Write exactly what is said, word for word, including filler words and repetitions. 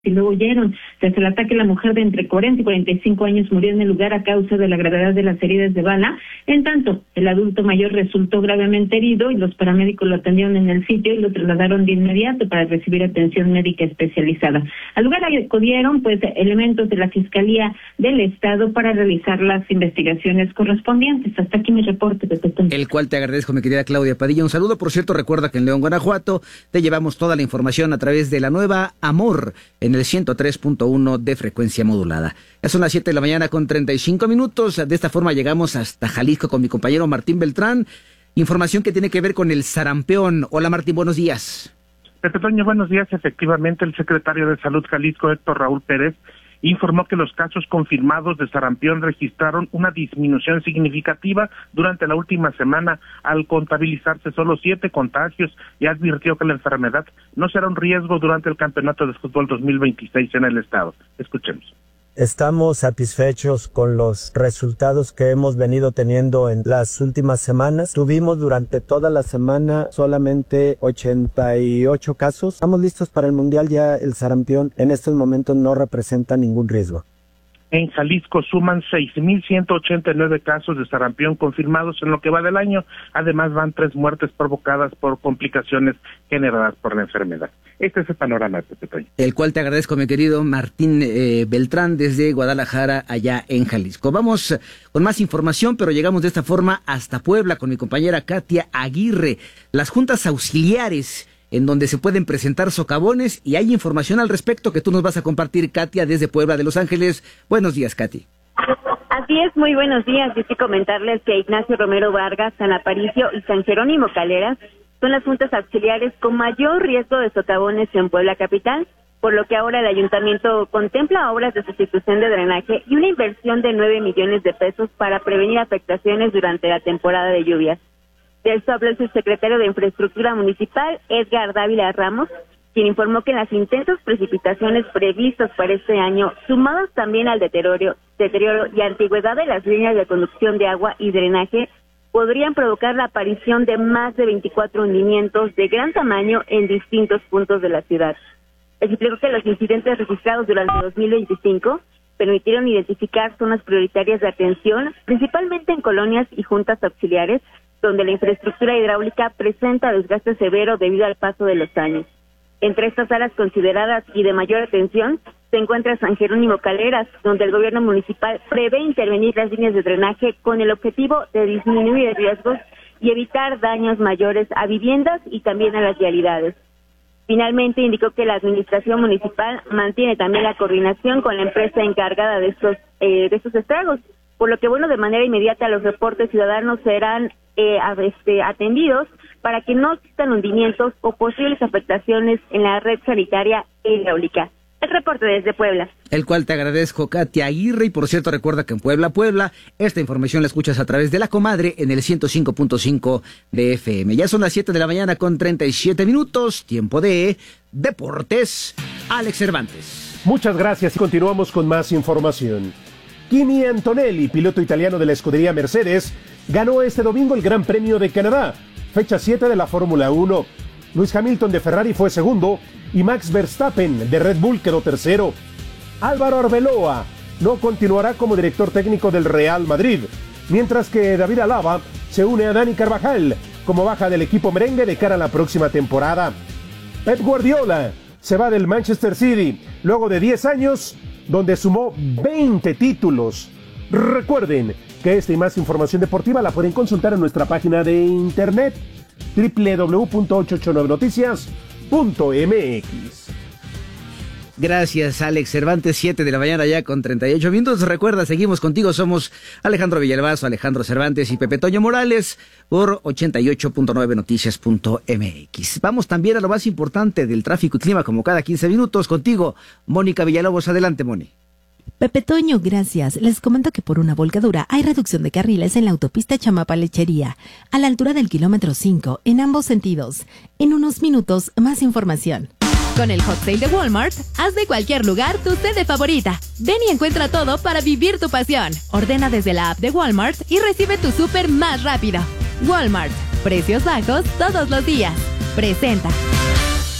y luego huyeron. Tras el ataque, la mujer de entre cuarenta y cuarenta y cinco años murió en el lugar a causa de la gravedad de las heridas de bala. En tanto, el adulto mayor resultó gravemente herido y los paramédicos lo atendieron en el sitio y lo trasladaron de inmediato para recibir atención médica especializada. Al lugar acudieron pues elementos de la Fiscalía del Estado para realizar las investigaciones correspondientes. Hasta aquí mi reporte, Pepe. El cual te agradezco, mi querida Claudia Padilla. Un saludo. Por cierto, recuerda que en León, Guanajuato, te llevamos toda la información a través de la nueva Amor en el ciento tres punto uno de frecuencia modulada. Ya son las siete de la mañana con treinta y cinco minutos. De esta forma llegamos hasta Jalisco con mi compañero Martín Beltrán. Información que tiene que ver con el sarampión. Hola Martín, buenos días. Pepe Toño, buenos días. Efectivamente, el secretario de Salud Jalisco, Héctor Raúl Pérez, informó que los casos confirmados de sarampión registraron una disminución significativa durante la última semana al contabilizarse solo siete contagios y advirtió que la enfermedad no será un riesgo durante el Campeonato de Fútbol dos mil veintiséis en el estado. Escuchemos. Estamos satisfechos con los resultados que hemos venido teniendo en las últimas semanas. Tuvimos durante toda la semana solamente ochenta y ocho casos. Estamos listos para el Mundial. Ya el sarampión en estos momentos no representa ningún riesgo. En Jalisco suman seis mil ciento ochenta y nueve casos de sarampión confirmados en lo que va del año. Además, van tres muertes provocadas por complicaciones generadas por la enfermedad. Este es el panorama, Pepe Toño. El cual te agradezco, mi querido Martín eh, Beltrán, desde Guadalajara, allá en Jalisco. Vamos con más información, pero llegamos de esta forma hasta Puebla con mi compañera Katia Aguirre. Las juntas auxiliares en donde se pueden presentar socavones, y hay información al respecto que tú nos vas a compartir, Katia, desde Puebla de Los Ángeles. Buenos días, Katy. Así es, muy buenos días. Yo quiero comentarles que Ignacio Romero Vargas, San Aparicio y San Jerónimo Caleras son las juntas auxiliares con mayor riesgo de socavones en Puebla capital, por lo que ahora el ayuntamiento contempla obras de sustitución de drenaje y una inversión de nueve millones de pesos para prevenir afectaciones durante la temporada de lluvias. De esto habló el subsecretario de Infraestructura Municipal, Edgar Dávila Ramos, quien informó que en las intensas precipitaciones previstas para este año, sumados también al deterioro, deterioro y antigüedad de las líneas de conducción de agua y drenaje, podrían provocar la aparición de más de veinticuatro hundimientos de gran tamaño en distintos puntos de la ciudad. Explicó que los incidentes registrados durante dos mil veinticinco permitieron identificar zonas prioritarias de atención, principalmente en colonias y juntas auxiliares, donde la infraestructura hidráulica presenta desgaste severo debido al paso de los años. Entre estas áreas consideradas y de mayor atención se encuentra San Jerónimo Caleras, donde el gobierno municipal prevé intervenir las líneas de drenaje con el objetivo de disminuir riesgos y evitar daños mayores a viviendas y también a las vialidades. Finalmente, indicó que la administración municipal mantiene también la coordinación con la empresa encargada de estos, eh, de estos estragos, por lo que, bueno, de manera inmediata los reportes ciudadanos serán eh, este, atendidos para que no existan hundimientos o posibles afectaciones en la red sanitaria e hidráulica. El reporte desde Puebla. El cual te agradezco, Katia Aguirre, y por cierto, recuerda que en Puebla, Puebla, esta información la escuchas a través de La Comadre en el ciento cinco punto cinco de F M. Ya son las siete de la mañana con treinta y siete minutos, tiempo de Deportes. Alex Cervantes. Muchas gracias y continuamos con más información. Kimi Antonelli, piloto italiano de la escudería Mercedes, ganó este domingo el Gran Premio de Canadá, fecha siete de la Fórmula uno. Lewis Hamilton de Ferrari fue segundo y Max Verstappen de Red Bull quedó tercero. Álvaro Arbeloa no continuará como director técnico del Real Madrid, mientras que David Alaba se une a Dani Carvajal como baja del equipo merengue de cara a la próxima temporada. Pep Guardiola se va del Manchester City luego de diez años, donde sumó veinte títulos. Recuerden que esta y más información deportiva la pueden consultar en nuestra página de internet doble u doble u doble u punto ochocientos ochenta y nueve noticias punto m x. Gracias, Alex Cervantes, siete de la mañana ya con treinta y ocho minutos. Recuerda, seguimos contigo, somos Alejandro Villalbazo, Alejandro Cervantes y Pepe Toño Morales por ochenta y ocho punto nueve noticias punto m x. Vamos también a lo más importante del tráfico y clima, como cada quince minutos, contigo, Mónica Villalobos. Adelante, Moni. Pepe Toño, gracias. Les comento que por una volcadura hay reducción de carriles en la autopista Chamapa-Lechería, a la altura del kilómetro cinco, en ambos sentidos. En unos minutos, más información. Con el Hot Sale de Walmart, haz de cualquier lugar tu sede favorita. Ven y encuentra todo para vivir tu pasión. Ordena desde la app de Walmart y recibe tu súper más rápido. Walmart, precios bajos todos los días. Presenta.